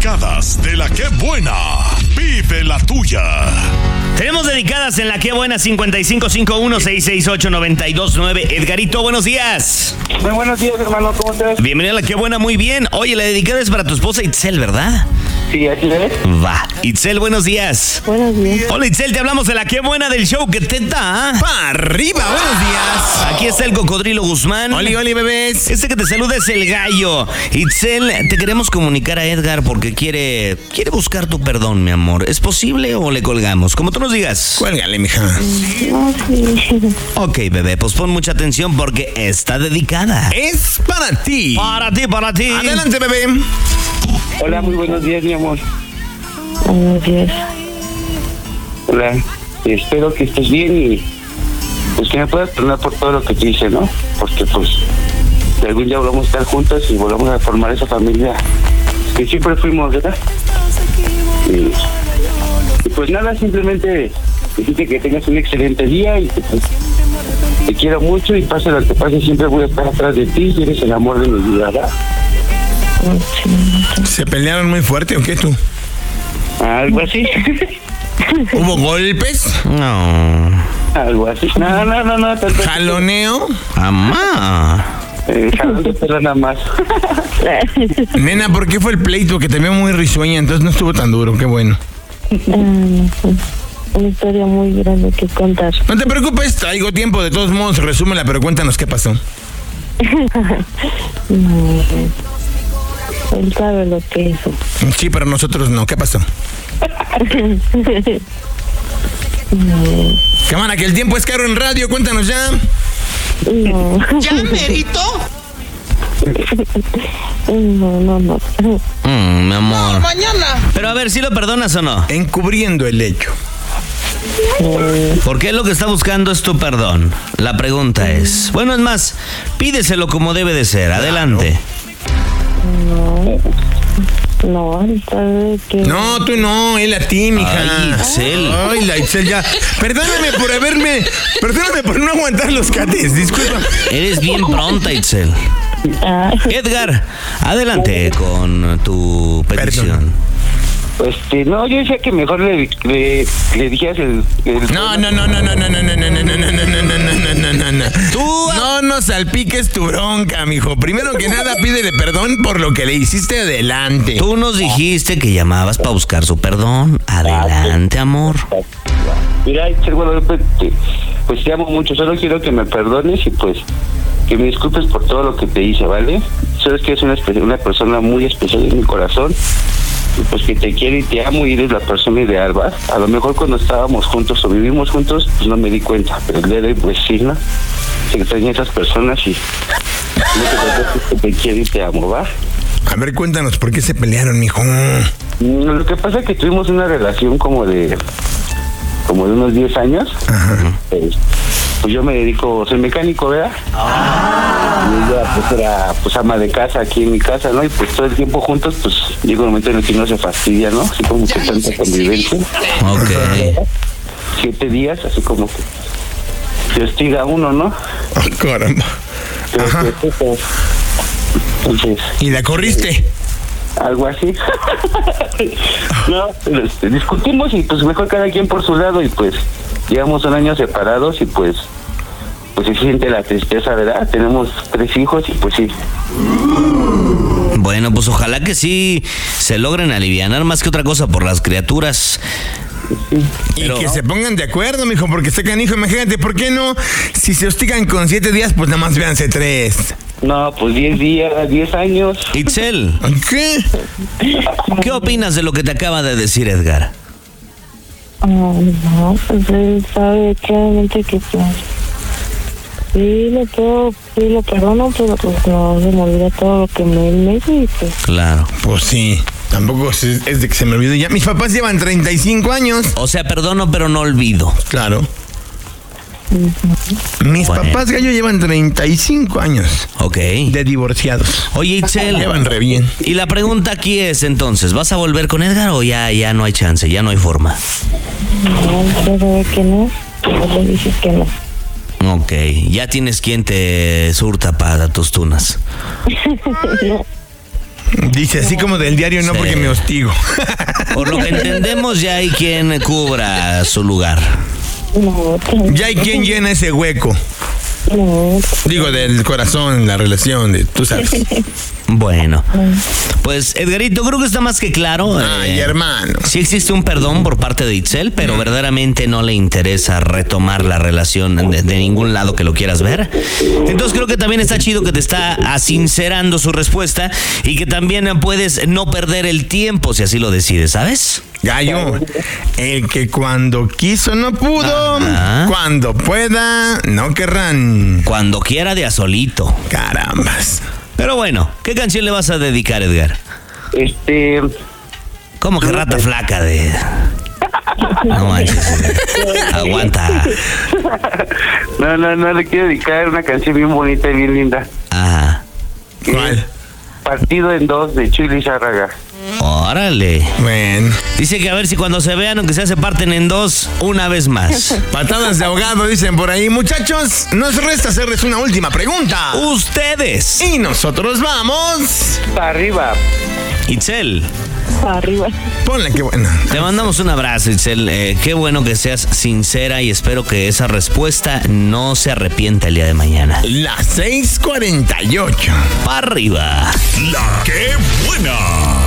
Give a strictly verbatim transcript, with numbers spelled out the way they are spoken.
dedicadas de la que buena. Vive la tuya. Tenemos dedicadas en la que buena cincuenta y cinco cincuenta y uno, seiscientos sesenta y ocho, noventa y dos nueve. Edgarito, buenos días. Muy buenos días, hermano, ¿cómo estás? Bienvenido a la que buena, muy bien. Oye, la dedicada es para tu esposa Itzel, ¿verdad? Sí, así es. Va. Itzel, buenos días. Buenos días. Hola, Itzel, te hablamos de la que buena del show que te da ¡Pa' arriba! ¡Buenos días! Aquí está el Cocodrilo Guzmán. ¡Oli, oli, bebés! Este que te saluda es el Gallo. Itzel, te queremos comunicar a Edgar porque quiere quiere buscar tu perdón, mi amor. ¿Es posible o le colgamos? Como tú nos digas. Cuélgale, mija. No, sí. Ok, bebé, pues pon mucha atención porque está dedicada. Es para ti. Para ti, para ti. Adelante, bebé. Hola, muy buenos días, mi amor. Buenos días. Hola, espero que estés bien y pues que me puedas perdonar por todo lo que te hice, ¿no? Porque pues de algún día volvamos a estar juntas y volvamos a formar esa familia que siempre fuimos, ¿verdad? Y, y pues nada, simplemente decirte que tengas un excelente día y que pues, te quiero mucho y pase lo que pase, siempre voy a estar atrás de ti y eres el amor de mi vida, ¿verdad? ¿Se pelearon muy fuerte o qué tú? Algo así. ¿Hubo golpes? No. Algo así. No, no, no, no. Tanto, ¿Jaloneo? Amá. eh, jalón de perra nada más. Nena, ¿por qué fue el pleito? Que te veo muy risueña, entonces no estuvo tan duro, qué bueno. Una historia muy grande que contar. No te preocupes, traigo tiempo, de todos modos, resúmela, pero cuéntanos qué pasó. No, él sabe lo que hizo. Sí, pero nosotros no, ¿qué pasó? Cámara, que el tiempo es caro en radio, cuéntanos ya. No. ¿Ya merito? No, no, no. Mm, mi amor. Mañana. Pero a ver, ¿sí lo perdonas o no? Encubriendo el hecho. Porque él lo que está buscando es tu perdón. La pregunta es... Bueno, es más, pídeselo como debe de ser. Adelante. No, él sabe que... No, tú no, él a ti, mija. Ay, Itzel. Ay, la Itzel ya. Perdóname por haberme. Perdóname por no aguantar los cates, disculpa. Eres bien pronta, Itzel. Ah, Edgar, adelante con tu petición. Pues que no, yo decía que mejor le, le, le dijeras el, el... No, no, no, no, no, no, no, no, no, no, no, no, no, no, no, no, no. Tú... No nos salpiques tu bronca, mijo. Primero que nada, pídele perdón por lo que le hiciste adelante. Tú nos dijiste que llamabas para buscar su perdón. Adelante, amor. Mira, Itzel Guadalupe, te- pues te amo mucho, solo quiero que me perdones y pues que me disculpes por todo lo que te hice, ¿vale? Sabes que es una, espe- una persona muy especial en mi corazón. Y pues que te quiero y te amo y eres la persona ideal, ¿va? A lo mejor cuando estábamos juntos o vivimos juntos, pues no me di cuenta, pero el día de hoy, pues sí, ¿no? Se extrañan esas personas y no te preocupes, que te quiero y te amo, ¿va? A ver, cuéntanos, ¿por qué se pelearon, mijo? Mm, Lo que pasa es que tuvimos una relación como de como de unos diez años. Ajá. Pues, pues yo me dedico, soy mecánico, ¿verdad? Y ella pues era pues ama de casa aquí en mi casa, ¿no? Y pues todo el tiempo juntos, pues llega un momento en el que no se fastidia, ¿no? Así como que tanta convivencia. Ok. Siete días, así como que se hostiga uno, ¿no? Oh, caramba. Pero, Ajá. pues, pues, entonces, ¿Y la corriste? algo así. No, pero, este, discutimos y pues mejor cada quien por su lado y pues llevamos un año separados y pues pues se siente la tristeza, ¿verdad? Tenemos tres hijos y pues sí. Bueno, pues ojalá que sí se logren alivianar más que otra cosa por las criaturas. Y Pero- que se pongan de acuerdo, mijo, porque está canijo. Imagínate, ¿por qué no? Si se hostigan con siete días, pues nada más véanse tres. No, pues diez días, diez años. Itzel, ¿Qué? ¿qué opinas de lo que te acaba de decir Edgar? ah, no, pues él sabe claramente que pues... Sí, lo puedo, sí lo perdono, pero pues no se me olvida todo lo que me, me hizo y pues... Claro. Pues sí. Tampoco es, es de que se me olvide ya. Mis papás llevan treinta y cinco años. O sea, perdono, pero no olvido. Claro. Mis Bueno. papás, gallo, llevan treinta y cinco años Ok. de divorciados. Oye, Itzel, Llevan re bien. y la pregunta aquí es entonces, ¿vas a volver con Edgar o ya, ya no hay chance, ya no hay forma? No, ya sabe que no, yo le dije que no. Ok, ya tienes quien te surta para tus tunas. No. Dice así como del diario, no Sí. porque me hostigo. Por lo que entendemos, ya hay quien cubra su lugar. No, Ya hay quien llena ese hueco. no. Digo, del corazón, la relación, de, tú sabes. Bueno, pues Edgarito, creo que está más que claro. Ay, eh, hermano. Sí existe un perdón por parte de Itzel, pero verdaderamente no le interesa retomar la relación de, de ningún lado que lo quieras ver. Entonces creo que también está chido que te está sincerando su respuesta y que también puedes no perder el tiempo si así lo decides, ¿sabes? Gallo, el que cuando quiso no pudo, Ajá. cuando pueda no querrán. Cuando quiera de a solito. Carambas. Pero bueno, ¿qué canción le vas a dedicar, Edgar? Este, ¿Cómo que rata flaca de...? No manches. Aguanta. no, no, no, le quiero dedicar una canción bien bonita y bien linda. Ajá. ¿Cuál? Partido en dos de Chuy Lizárraga. Órale. Bueno, Dice que a ver si cuando se vean, aunque sea, se parten en dos una vez más. patadas de ahogado dicen por ahí. Muchachos, nos resta hacerles una última pregunta. Ustedes. Y nosotros vamos. Para arriba. Itzel, Arriba. Ponle que buena. te mandamos un abrazo, Itzel. Eh, qué bueno que seas sincera y espero que esa respuesta no se arrepienta el día de mañana. Las seis cuarenta y ocho. ¡Para arriba! La que buena.